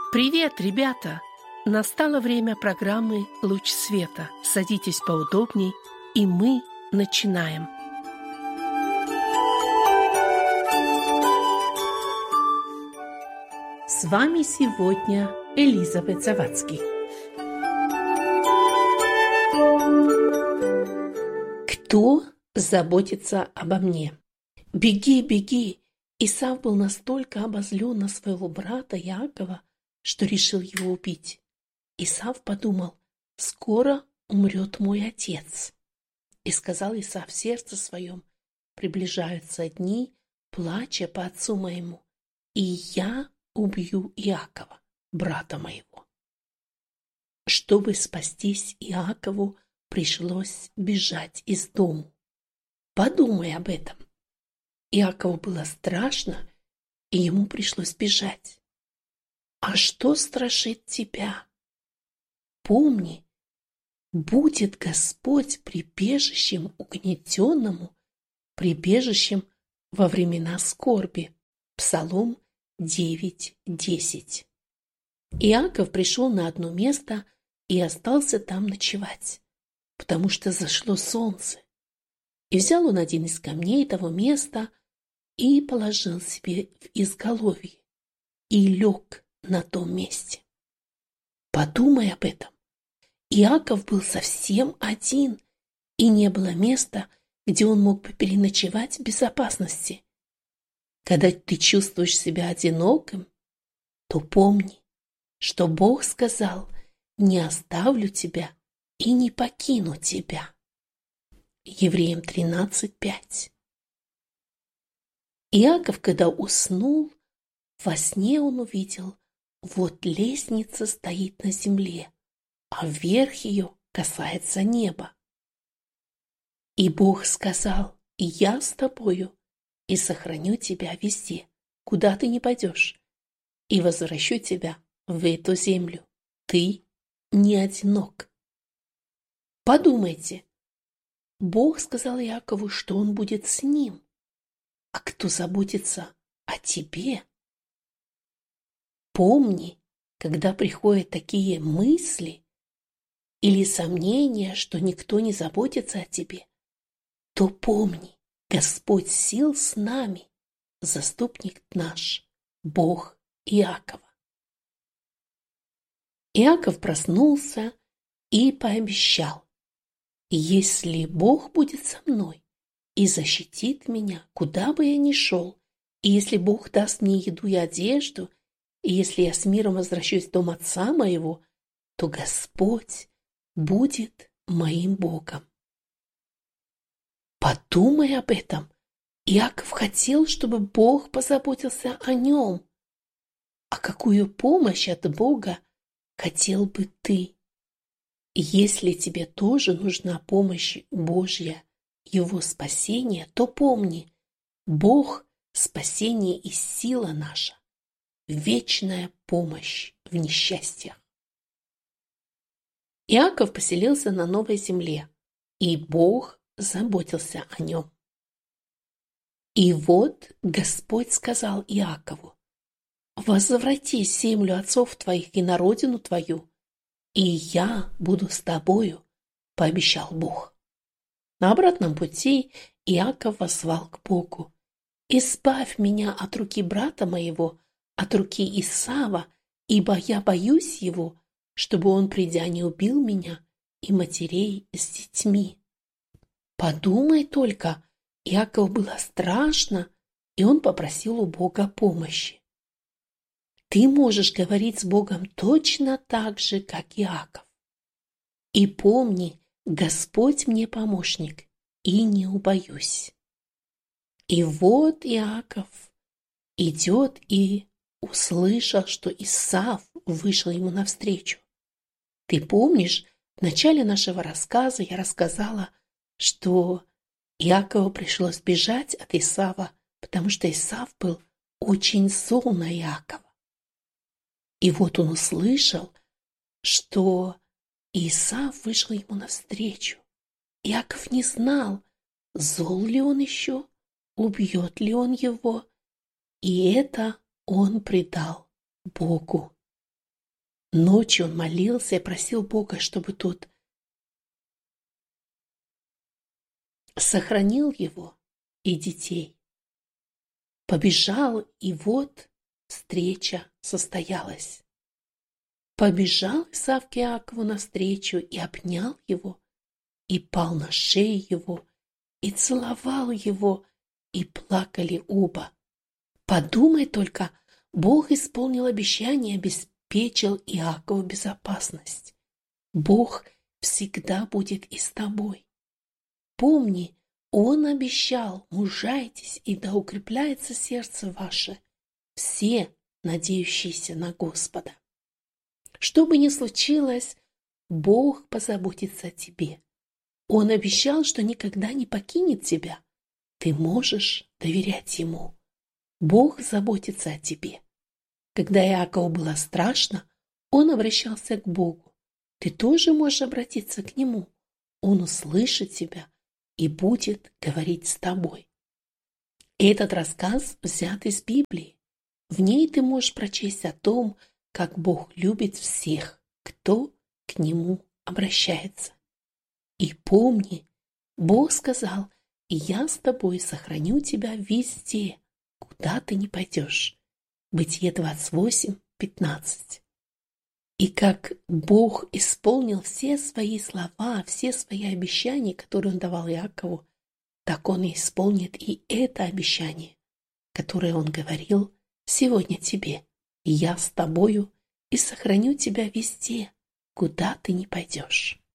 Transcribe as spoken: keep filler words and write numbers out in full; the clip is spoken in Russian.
Привет, ребята! Настало время программы «Луч света». Садитесь поудобней, и мы начинаем. С вами сегодня Элизабет Завадский. Кто заботится обо мне? Беги, беги! Исав был настолько обозлен на своего брата Иакова, что решил его убить. Исав подумал: скоро умрет мой отец. И сказал Исав в сердце своем: приближаются дни, плача по отцу моему, и я убью Иакова, брата моего. Чтобы спастись Иакову, пришлось бежать из дому. Подумай об этом. Иакову было страшно, и ему пришлось бежать. А что страшит тебя? Помни, будет Господь прибежищем угнетенному, прибежищем во времена скорби. Псалом девять десять. Иаков пришел на одно место и остался там ночевать, потому что зашло солнце. И взял он один из камней того места и положил себе в изголовье, и лег на том месте. Подумай об этом. Иаков был совсем один, и не было места, где он мог бы переночевать в безопасности. Когда ты чувствуешь себя одиноким, то помни, что Бог сказал: не оставлю тебя и не покину тебя. Евреям тринадцать пять. Иаков, когда уснул, во сне он увидел: вот лестница стоит на земле, а верх ее касается неба. И Бог сказал: я с тобою и сохраню тебя везде, куда ты не пойдешь, и возвращу тебя в эту землю. Ты не одинок. Подумайте, Бог сказал Иакову, что он будет с ним. А кто заботится о тебе? Помни, когда приходят такие мысли или сомнения, что никто не заботится о тебе, то помни, Господь сил с нами, заступник наш, Бог Иакова. Иаков проснулся и пообещал: если Бог будет со мной и защитит меня, куда бы я ни шел, и если Бог даст мне еду и одежду, и если я с миром возвращусь в дом отца моего, то Господь будет моим Богом. Подумай об этом. Иаков хотел, чтобы Бог позаботился о нем. А какую помощь от Бога хотел бы ты? Если тебе тоже нужна помощь Божья, Его спасение, то помни, Бог – спасение и сила наша, вечная помощь в несчастьях. Иаков поселился на новой земле, и Бог заботился о нем. И вот Господь сказал Иакову: возвратись в землю отцов твоих и на родину твою, и я буду с тобою, пообещал Бог. На обратном пути Иаков воззвал к Богу: избавь меня от руки брата моего, от руки Исава, ибо я боюсь его, чтобы он, придя, не убил меня и матерей с детьми. Подумай только, Иакову было страшно, и он попросил у Бога помощи. Ты можешь говорить с Богом точно так же, как Иаков. И помни, Господь мне помощник, и не убоюсь. И вот Иаков идет и услышал, что Исав вышел ему навстречу. Ты помнишь, в начале нашего рассказа я рассказала, что Иакову пришлось бежать от Исава, потому что Исав был очень зол на Иакова. И вот он услышал, что Исав вышел ему навстречу. Иаков не знал, зол ли он еще, убьет ли он его, и это он предал Богу. Ночью он молился и просил Бога, чтобы тот сохранил его и детей. Побежал, и вот встреча состоялась. Побежал Исав к Иакову навстречу и обнял его, и пал на шею его, и целовал его, и плакали оба. Подумай только, Бог исполнил обещание, обеспечил Иакову безопасность. Бог всегда будет и с тобой. Помни, Он обещал: мужайтесь, и да укрепляется сердце ваше, все надеющиеся на Господа. Что бы ни случилось, Бог позаботится о тебе. Он обещал, что никогда не покинет тебя. Ты можешь доверять Ему. Бог заботится о тебе. Когда Иакову было страшно, он обращался к Богу. Ты тоже можешь обратиться к Нему. Он услышит тебя и будет говорить с тобой. Этот рассказ взят из Библии. В ней ты можешь прочесть о том, как Бог любит всех, кто к Нему обращается. И помни, Бог сказал: «Я с тобой сохраню тебя везде, куда ты не пойдешь». Бытие двадцать восемь, пятнадцать. И как Бог исполнил все свои слова, все свои обещания, которые Он давал Иакову, так Он и исполнит и это обещание, которое Он говорил сегодня тебе. «Я с тобою и сохраню тебя везде, куда ты не пойдешь».